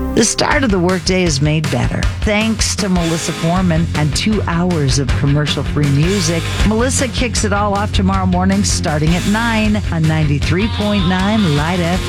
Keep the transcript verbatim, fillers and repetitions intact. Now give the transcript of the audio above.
The start of the workday is made better thanks to Melissa Foreman and two hours of commercial-free music. Melissa kicks it all off tomorrow morning starting at nine on ninety-three point nine Light F M.